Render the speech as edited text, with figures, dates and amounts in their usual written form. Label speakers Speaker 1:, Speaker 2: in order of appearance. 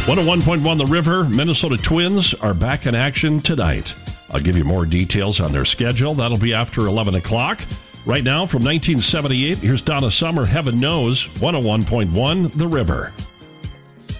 Speaker 1: 101.1 The River, Minnesota Twins are back in action tonight. I'll give you more details on their schedule. That'll be after 11 o'clock. Right now, from 1978, here's Donna Summer, Heaven Knows, 101.1 The River.